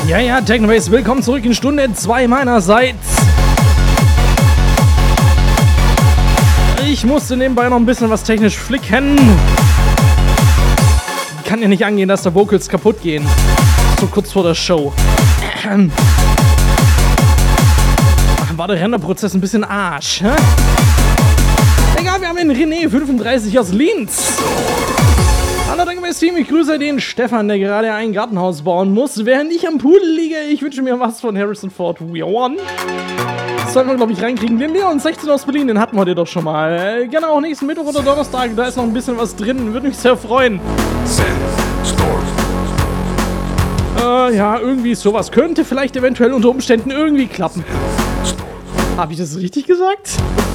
Ja, Technobase, willkommen zurück in Stunde 2 meinerseits. Ich musste nebenbei noch ein bisschen was technisch flicken. Kann ja nicht angehen, dass da Vocals kaputt gehen. So kurz vor der Show. War der Renderprozess ein bisschen Arsch, hä? Egal, wir haben den René 35 aus Linz. Hallo, danke fürs Team. Ich grüße den Stefan, der gerade ein Gartenhaus bauen muss, während ich am Pool liege. Ich wünsche mir was von Harrison Ford. We are one. Das sollten wir, glaube ich, reinkriegen. Den Leon 16 aus Berlin, den hatten wir dir doch schon mal. Genau, nächsten Mittwoch oder Donnerstag, da ist noch ein bisschen was drin. Würde mich sehr freuen. Ja, irgendwie sowas könnte vielleicht eventuell unter Umständen irgendwie klappen. Habe ich das richtig gesagt?